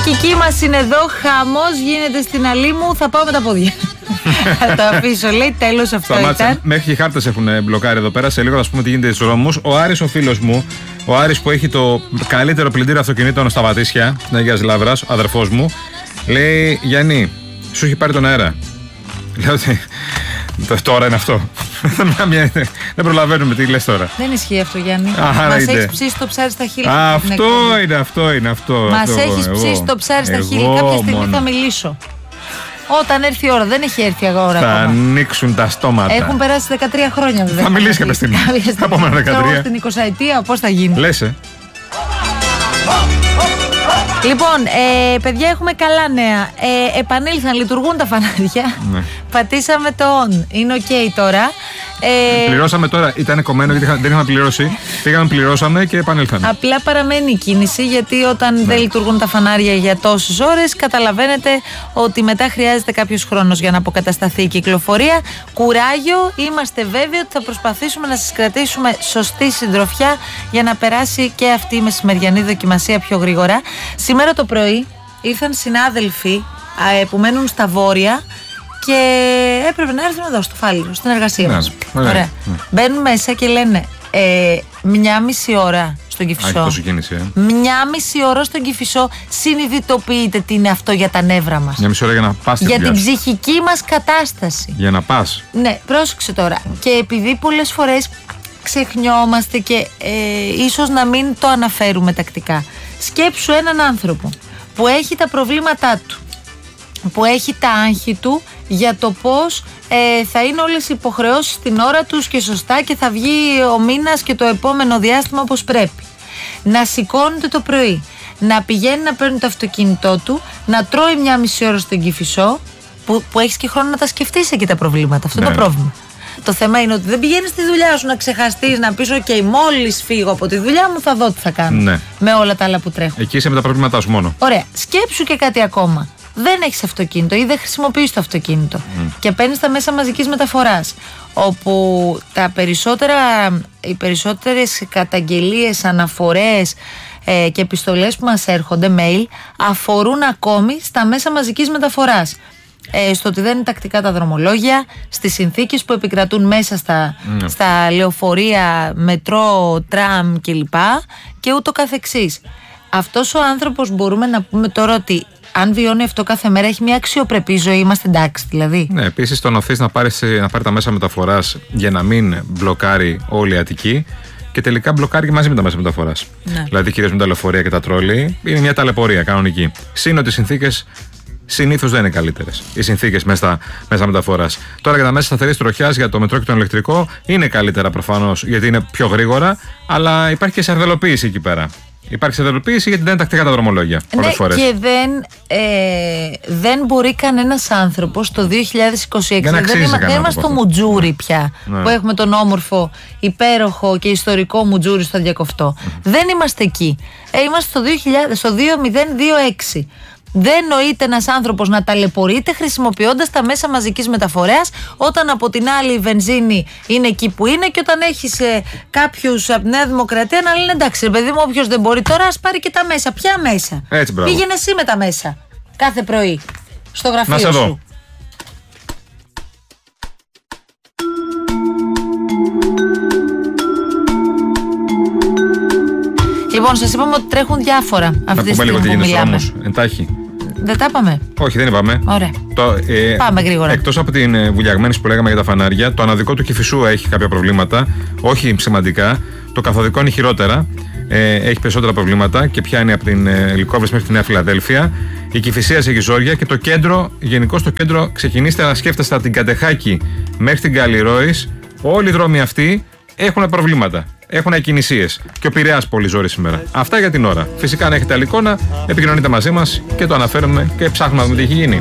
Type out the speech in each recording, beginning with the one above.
ψυχική μας είναι εδώ. Χαμός γίνεται στην Αλήμου. Θα πάω με τα πόδια. Θα το αφήσω, λέει, τέλος αυτό. Σταμάτησε. Ήταν. Μέχρι οι χάρτες έχουν μπλοκάρει εδώ πέρα. Σε λίγο θα σου πούμε τι γίνεται στους δρόμους. Ο Άρης, ο φίλος μου, ο Άρης που έχει το καλύτερο πλυντήριο αυτοκινήτων στα Βατήσια, στην Αγίας Λαύρας, ο αδερφός μου, λέει: Γιάννη, σου έχει πάρει τον αέρα. Λέω ότι τώρα είναι αυτό. Δεν προλαβαίνουμε τι λες τώρα. Δεν ισχύει αυτό, Γιάννη. Μας έχεις ψήσει το ψάρι στα χείλη. Αυτό είναι. Μας έχεις ψήσει το ψάρι στα χείλη. Κάποια στιγμή θα μιλήσω. Όταν έρθει η ώρα, δεν έχει έρθει η ώρα. Θα ανοίξουν τα στόματα. Έχουν περάσει 13 χρόνια, βέβαια. Θα μιλήσει κάποια στιγμή. Τα επόμενα 13. Στην 20ετία, πώς θα γίνει. Λες, Λοιπόν, παιδιά, έχουμε καλά νέα. Επανήλθαν, λειτουργούν τα φανάρια. Ναι. Πατήσαμε το on. Είναι ok τώρα. Πληρώσαμε τώρα, ήταν κομμένο γιατί δεν είχαμε πληρώσει. Πήγαμε, πληρώσαμε και επανήλθαμε. Απλά παραμένει η κίνηση, γιατί όταν δεν λειτουργούν τα φανάρια για τόσες ώρες, καταλαβαίνετε ότι μετά χρειάζεται κάποιος χρόνος για να αποκατασταθεί η κυκλοφορία. Κουράγιο, είμαστε βέβαιοι ότι θα προσπαθήσουμε να σας κρατήσουμε σωστή συντροφιά για να περάσει και αυτή η μεσημεριανή δοκιμασία πιο γρήγορα. Σήμερα το πρωί ήρθαν συνάδελφοι που μένουν στα βόρεια και έπρεπε να έρθουν εδώ στο Φάληρο, στην εργασία μας. Ωραία. Μπαίνουν μέσα και λένε 1,5 ώρα στον Κηφισό. Μια μισή ώρα στον Κηφισό. Συνειδητοποιείτε τι είναι αυτό για τα νεύρα μας. 1,5 ώρα για να πας. Για την ψυχική μας κατάσταση. Για να πας. Ναι, πρόσεξε τώρα. Και επειδή πολλές φορές ξεχνιόμαστε και ίσως να μην το αναφέρουμε τακτικά. Σκέψου έναν άνθρωπο που έχει τα προβλήματά του, που έχει τα άγχη του για το πώς θα είναι όλες οι υποχρεώσεις στην ώρα τους και σωστά και θα βγει ο μήνας και το επόμενο διάστημα όπως πρέπει. Να σηκώνεται το πρωί, να πηγαίνει να παίρνει το αυτοκίνητό του, να τρώει 1,5 ώρα στον Κηφισό, που έχεις και χρόνο να τα σκεφτείς εκεί τα προβλήματα. Αυτό είναι το πρόβλημα. Το θέμα είναι ότι δεν πηγαίνεις στη δουλειά σου να ξεχαστείς, να πεις: OK, μόλις φύγω από τη δουλειά μου θα δω τι θα κάνω. Ναι. Με όλα τα άλλα που τρέχουν. Εκεί είσαι με τα προβλήματά σου μόνο. Ωραία. Σκέψου και κάτι ακόμα. Δεν έχεις αυτοκίνητο ή δεν χρησιμοποιείς το αυτοκίνητο και παίρνεις τα μέσα μαζικής μεταφοράς, όπου οι περισσότερες καταγγελίες, αναφορές και επιστολές που μας έρχονται, mail, αφορούν ακόμη στα μέσα μαζικής μεταφοράς. Στο ότι δεν είναι τακτικά τα δρομολόγια, στις συνθήκες που επικρατούν μέσα στα λεωφορεία, μετρό, τραμ κλπ. Και ούτω καθεξής. Αυτός ο άνθρωπος, μπορούμε να πούμε τώρα ότι αν βιώνει αυτό κάθε μέρα, έχει μια αξιοπρεπή ζωή, είμαστε εντάξει δηλαδή. Ναι, επίσης τον οθείς να πάρει τα μέσα μεταφοράς για να μην μπλοκάρει όλη η Αττική και τελικά μπλοκάρει και μαζί με τα μέσα μεταφοράς. Ναι. Δηλαδή κυρίως με τα λεωφορεία και τα τρόλι, είναι μια ταλαιπωρία κανονική. Συν ότι οι συνθήκες συνήθως δεν είναι καλύτερες. Οι συνθήκες μέσα μεταφοράς. Τώρα για τα μέσα σταθερής τροχιάς, για το μετρό και το ηλεκτρικό, είναι καλύτερα προφανώς γιατί είναι πιο γρήγορα, αλλά υπάρχει και σαρδελοποίηση εκεί πέρα. Υπάρχει σαρδελοποίηση γιατί δεν είναι τακτικά τα δρομολόγια. Ναι, φορές. Και δεν μπορεί κανένας άνθρωπος το 2026. Δεν είμαστε στο Μουτζούρι πια. Ναι. Που έχουμε τον όμορφο, υπέροχο και ιστορικό Μουτζούρι στο Διακοφτό. Δεν είμαστε εκεί. Είμαστε στο 2026. Δεν νοείται ένας άνθρωπος να ταλαιπωρείται χρησιμοποιώντας τα μέσα μαζικής μεταφοράς, όταν από την άλλη η βενζίνη είναι εκεί που είναι και όταν έχεις κάποιους από τη Νέα Δημοκρατία να λένε: εντάξει, ρε παιδί μου, όποιος δεν μπορεί τώρα, ας πάρει και τα μέσα. Ποια μέσα? Έτσι, πήγαινε εσύ με τα μέσα κάθε πρωί στο γραφείο σου. Λοιπόν, σας είπαμε ότι τρέχουν διάφορα αυτή τη στιγμή που μιλάμε. Εντάχει. Δεν τα είπαμε. Όχι, δεν είπαμε. Ωραία. Πάμε γρήγορα. Εκτός από την βουλιαγμένη που λέγαμε για τα φανάρια, το αναδικό του Κηφισού έχει κάποια προβλήματα. Όχι σημαντικά. Το καθοδικό είναι χειρότερα. Έχει περισσότερα προβλήματα και πιάνει από την Λυκόβρηση μέχρι τη Νέα Φιλαδέλφια. Η Κηφισίας έχει ζόρια και το κέντρο, γενικώς το κέντρο, ξεκινήστε να σκέφτεστε από την Κατεχάκη μέχρι την Καλλιρόης. Όλοι οι δρόμοι αυτοί έχουν προβλήματα. Έχουν ακινησίες. Και ο Πειραιάς πολύ ζόρι σήμερα. Αυτά για την ώρα. Φυσικά, αν έχετε άλλη εικόνα, επικοινωνείτε μαζί μας και το αναφέρουμε και ψάχνουμε να δούμε τι έχει γίνει.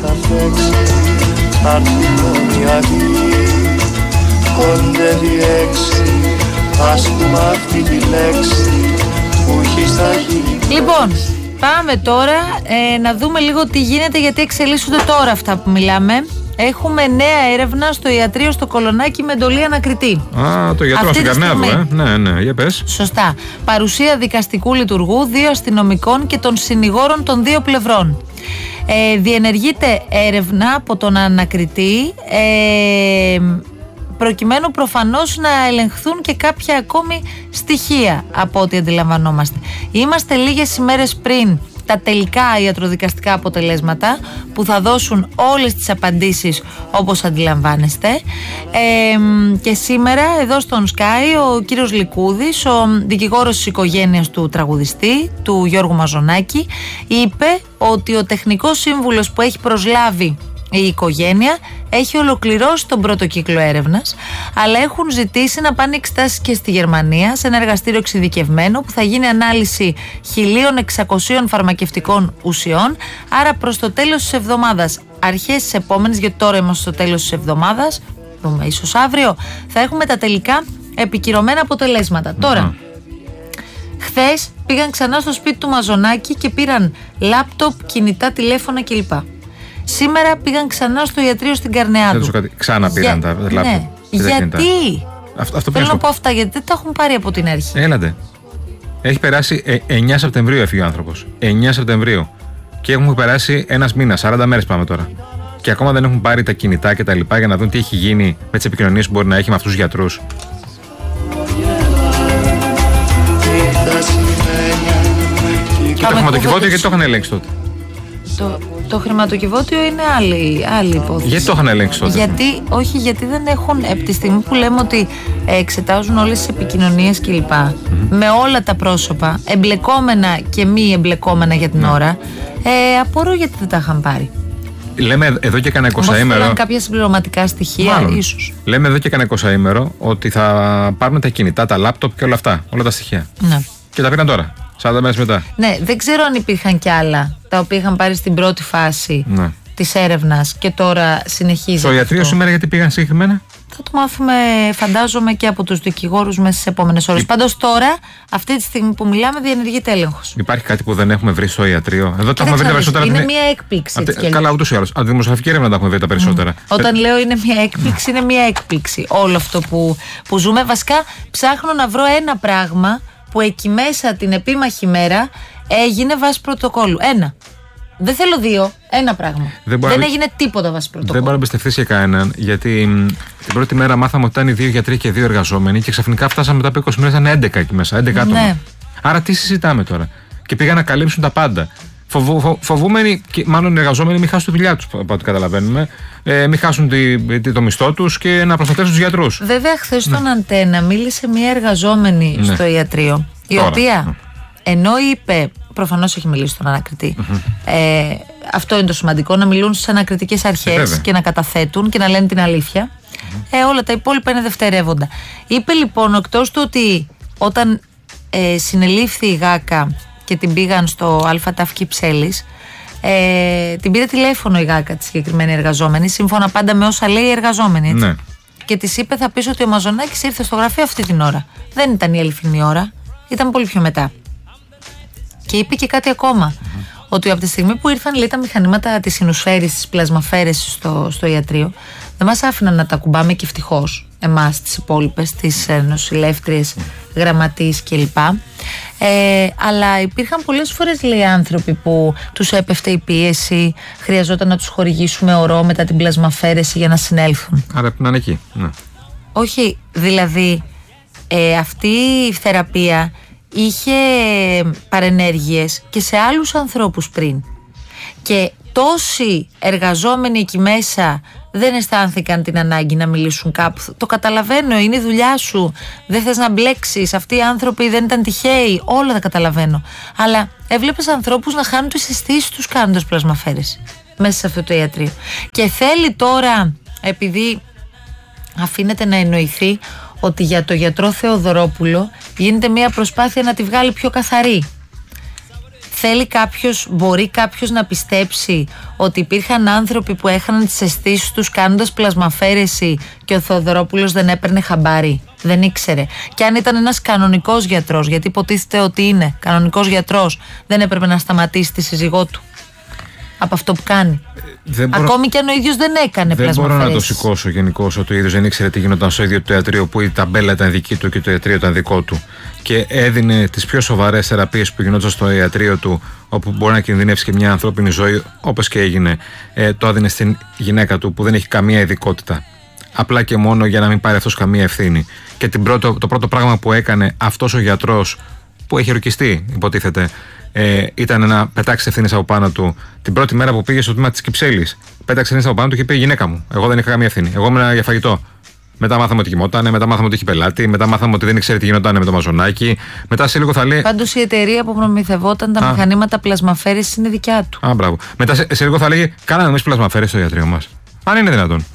Λοιπόν, πάμε τώρα να δούμε λίγο τι γίνεται, γιατί εξελίσσονται τώρα αυτά που μιλάμε. έχουμε νέα έρευνα στο ιατρείο στο Κολονάκι με εντολή ανακριτή. Το γιατρό στην Καρνέαδο, Ναι, για πες. Σωστά. Παρουσία δικαστικού λειτουργού, 2 αστυνομικών και των συνηγόρων των 2 πλευρών. Διενεργείται έρευνα από τον ανακριτή, προκειμένου προφανώς να ελεγχθούν και κάποια ακόμη στοιχεία από ό,τι αντιλαμβανόμαστε. Είμαστε λίγες ημέρες πριν τα τελικά ιατροδικαστικά αποτελέσματα που θα δώσουν όλες τις απαντήσεις όπως αντιλαμβάνεστε, και σήμερα εδώ στον Sky ο κύριος Λικούδης, ο δικηγόρος της οικογένειας του τραγουδιστή, του Γιώργου Μαζονάκη, είπε ότι ο τεχνικός σύμβουλος που έχει προσλάβει η οικογένεια έχει ολοκληρώσει τον πρώτο κύκλο έρευνας, αλλά έχουν ζητήσει να πάνε εξετάσεις και στη Γερμανία σε ένα εργαστήριο εξειδικευμένο που θα γίνει ανάλυση 1.600 φαρμακευτικών ουσιών. Άρα προς το τέλος της εβδομάδας, αρχές της επόμενης, γιατί τώρα είμαστε στο τέλος της εβδομάδας, δούμε ίσως αύριο, θα έχουμε τα τελικά επικυρωμένα αποτελέσματα. Τώρα, χθες πήγαν ξανά στο σπίτι του Μαζονάκη και πήραν λάπτοπ, κινητά τηλέφωνα κλπ. Σήμερα πήγαν ξανά στο ιατρείο στην Καρνεάδου. Ξανά πήραν τα λάπτοπ. Ναι. Γιατί? Αυτό θέλω να πω αυτά, γιατί δεν τα έχουν πάρει από την αρχή. Έλατε. Έχει περάσει 9 Σεπτεμβρίου έφυγε ο άνθρωπος. 9 Σεπτεμβρίου. Και έχουν περάσει ένας μήνας, 40 μέρες πάμε τώρα. Και ακόμα δεν έχουν πάρει τα κινητά και τα λοιπά για να δουν τι έχει γίνει με τις επικοινωνίες που μπορεί να έχει με αυτούς τους γιατρούς. Και το χρηματοκιβώτιο γιατί το είχαν ελέγξει τότε? Το χρηματοκιβώτιο είναι άλλη υπόθεση. Γιατί το είχαν ελέγξει τότε? Γιατί δεν έχουν, από τη στιγμή που λέμε ότι εξετάζουν όλες τις επικοινωνίες κλπ. Με όλα τα πρόσωπα, εμπλεκόμενα και μη εμπλεκόμενα για την ώρα, απορώ γιατί δεν τα είχαν πάρει. Λέμε εδώ και κανένα 20ημερο. Θέλαν κάποια συμπληρωματικά στοιχεία, ίσως. Λέμε εδώ και κανένα 20ημερο ότι θα πάρουν τα κινητά, τα λάπτοπ και όλα αυτά. Όλα τα στοιχεία. Ναι. Και τα πήραν τώρα, 40 μέρες μετά. Ναι, δεν ξέρω αν υπήρχαν κι άλλα τα οποία είχαν πάρει στην πρώτη φάση της έρευνας και τώρα συνεχίζει. Στο ιατρείο σήμερα γιατί πήγαν συγκεκριμένα? Θα το μάθουμε, φαντάζομαι, και από τους δικηγόρους μέσα στις επόμενες ώρες. Πάντως τώρα, αυτή τη στιγμή που μιλάμε, διενεργείται έλεγχος. Υπάρχει κάτι που δεν έχουμε βρει στο ιατρείο? Εδώ τα έχουμε βρει τα περισσότερα. Είναι μια έκπληξη. Καλά, ούτως ή άλλως. Από τη δημοσιογραφική έρευνα τα έχουμε βρει τα περισσότερα. Όταν λέω είναι μια έκπληξη, είναι μια έκπληξη. Όλο αυτό που ζούμε. Βασικά, ψάχνω να βρω ένα πράγμα που εκεί μέσα την επίμαχη μέρα έγινε βάσει πρωτοκόλλου. Ένα. Δεν θέλω 2, ένα πράγμα. Δεν έγινε τίποτα βάσει πρωτοκόλλου. Δεν μπορεί να εμπιστευτείς για κανέναν, γιατί την πρώτη μέρα μάθαμε ότι ήταν 2 γιατροί και 2 εργαζόμενοι και ξαφνικά φτάσαμε μετά από 20 μέρες, ήταν 11 εκεί μέσα, 11 άτομα. Ναι. Άρα τι συζητάμε τώρα? Και πήγαν να καλύψουν τα πάντα. Φοβούμενοι, και μάλλον οι εργαζόμενοι, μην χάσουν τη δουλειά τους, από ό,τι καταλαβαίνουμε, μην χάσουν το μισθό τους και να προστατεύσουν τους γιατρούς. Βέβαια, χθες στον Αντένα μίλησε μια εργαζόμενη στο ιατρείο, η οποία ενώ είπε. Προφανώς έχει μιλήσει στον ανακριτή. Αυτό είναι το σημαντικό, να μιλούν στις ανακριτικές αρχές και να καταθέτουν και να λένε την αλήθεια. Όλα τα υπόλοιπα είναι δευτερεύοντα. Είπε λοιπόν, εκτός του ότι όταν συνελήφθη η Γάκα και την πήγαν στο ΑΤΑΦ Κυψέλης, την πήρε τηλέφωνο η Γάκα, τη συγκεκριμένη εργαζόμενη, σύμφωνα πάντα με όσα λέει η εργαζόμενη. Έτσι. Ναι. Και της είπε, θα πεις ότι ο Μαζονάκης ήρθε στο γραφείο αυτή την ώρα. Δεν ήταν η αληθινή ώρα, ήταν πολύ πιο μετά. Και είπε και κάτι ακόμα, ότι από τη στιγμή που ήρθαν, λέει, τα μηχανήματα της συνουσφαίρησης, της πλασμαφέρεσης στο ιατρείο, δεν μας άφηναν να τα κουμπάμε, και ευτυχώς εμάς, τις υπόλοιπες, τις νοσηλεύτριες, γραμματείς κλπ. Αλλά υπήρχαν πολλές φορές, λέει, άνθρωποι που τους έπεφτε η πίεση, χρειαζόταν να τους χορηγήσουμε ωρό μετά την πλασμαφέρεση για να συνέλθουν. Άρα πρέπει να είναι εκεί. Ναι. Όχι, δηλαδή αυτή η θεραπεία είχε παρενέργειες και σε άλλους ανθρώπους πριν. Και τόσοι εργαζόμενοι εκεί μέσα δεν αισθάνθηκαν την ανάγκη να μιλήσουν κάπου. Το καταλαβαίνω, είναι η δουλειά σου. Δεν θες να μπλέξεις. Αυτοί οι άνθρωποι δεν ήταν τυχαίοι. Όλα τα καταλαβαίνω. Αλλά έβλεπες ανθρώπους να χάνουν τις αισθήσεις τους κάνοντας πλασμαφέρεση μέσα σε αυτό το ιατρείο. Και θέλει τώρα, επειδή αφήνεται να εννοηθεί ότι για το γιατρό Θεοδωρόπουλο γίνεται μια προσπάθεια να τη βγάλει πιο καθαρή. Μπορεί κάποιος να πιστέψει ότι υπήρχαν άνθρωποι που έχαναν τις αισθήσεις τους κάνοντας πλασμαφέρεση και ο Θεοδωρόπουλος δεν έπαιρνε χαμπάρι, δεν ήξερε? Και αν ήταν ένας κανονικός γιατρός, γιατί υποτίθεται ότι είναι κανονικός γιατρός, δεν έπρεπε να σταματήσει τη σύζυγό του? από αυτό που κάνει. Ακόμη και αν ο ίδιος δεν έκανε πλασμαφαίρεση. Δεν μπορώ να το σηκώσω γενικώς ότι ο ίδιος δεν ήξερε τι γινόταν στο ίδιο το ιατρείο, που η ταμπέλα ήταν δική του και το ιατρείο ήταν δικό του. Και έδινε τις πιο σοβαρές θεραπείες που γινόταν στο ιατρείο του, όπου μπορεί να κινδυνεύσει και μια ανθρώπινη ζωή, όπως και έγινε. Το έδινε στην γυναίκα του που δεν έχει καμία ειδικότητα. Απλά και μόνο για να μην πάρει αυτός καμία ευθύνη. Και το πρώτο πράγμα που έκανε αυτός ο γιατρός, που έχει ορκιστεί, υποτίθεται, ήταν να πετάξει ευθύνες από πάνω του. Την πρώτη μέρα που πήγε στο τμήμα της Κυψέλης, πέταξε ευθύνες από πάνω του και είπε: γυναίκα μου, εγώ δεν είχα καμία ευθύνη. Εγώ ήμουν για φαγητό. Μετά μάθαμε ότι κοιμότανε, μετά μάθαμε ότι είχε πελάτη, μετά μάθαμε ότι δεν ήξερε τι γινόταν με το μαζονάκι. Μετά σε λίγο θα λέει. Πάντως η εταιρεία που προμηθευόταν τα μηχανήματα πλασμαφέρεσης είναι δικιά του. Μπράβο. Μετά σε λίγο θα λέγει: κάναμε εμείς πλασμαφέρεση στο ιατρείο μας. Αν είναι δυνατόν.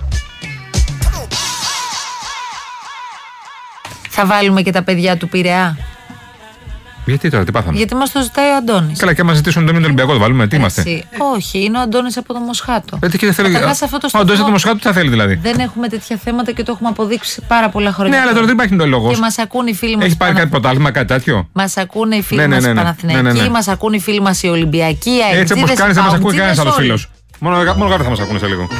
Θα βάλουμε και τα παιδιά του Πειραιά. Γιατί τώρα, τι πάθαμε? Γιατί μας το ζητάει ο Αντώνης. Καλά, και άμα ζητήσουν τον Ολυμπιακό, το βάλουμε. Τι είμαστε? Όχι, είναι ο Αντώνης από το Μοσχάτο. Ο Αντώνης από το Μοσχάτο, τι θα θέλει δηλαδή? Δεν έχουμε τέτοια θέματα και το έχουμε αποδείξει πάρα πολλά χρόνια. Ναι, αλλά τώρα δεν υπάρχει το λόγο. Και μας ακούνε οι φίλοι μας. Έχει πάρει κάτι πρωτάθλημα, κάτι τέτοιο? Μας ακούνε οι φίλοι μας οι Παναθηναϊκοί, μας ακούνε οι φίλοι μας οι Ολυμπιακοί. Έτσι όπως κάνεις, δεν μας ακούει κανένας άλλος φίλος. Μόνο κάποιοι θα μας ακούνε σε λίγο.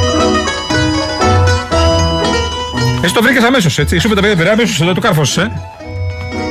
Εσύ το βρήκες αμέσως, έτσι. Σου είπε τα παιδιά Πειραιά, αμέσως εδώ του κάρφωσες,